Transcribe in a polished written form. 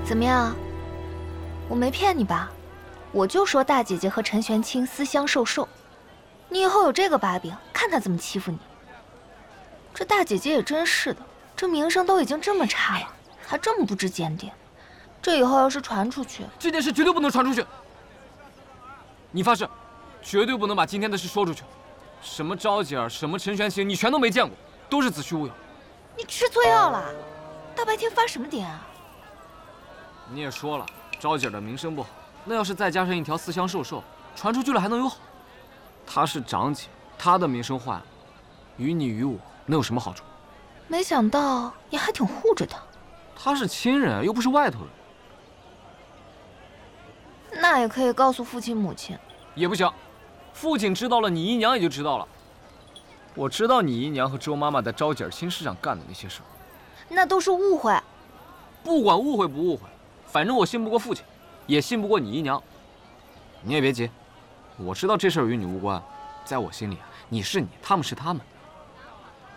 怎么样？我没骗你吧？我就说大姐姐和陈玄清私相授受，你以后有这个把柄，看他怎么欺负你。这大姐姐也真是的，这名声都已经这么差了，还这么不知检点。这以后要是传出去， 这件事绝对不能传出去。你发誓，绝对不能把今天的事说出去。什么招姐儿，什么陈玄清，你全都没见过，都是子虚乌有。 你吃错药了？大白天发什么癫啊？ 你也说了，招姐的名声不好，那要是再加上一条私相授受，传出去了还能有好？她是长姐，她的名声坏了，于你于我能有什么好处？ 没想到你还挺护着她。 她是亲人，又不是外头人。 那也可以告诉父亲母亲。 也不行，父亲知道了，你姨娘也就知道了。我知道你姨娘和周妈妈在招姐亲事上干的那些事儿， 那都是误会。 不管误会不误会。反正我信不过父亲，也信不过你姨娘。你也别急，我知道这事儿与你无关，在我心里，你是你，他们是他们。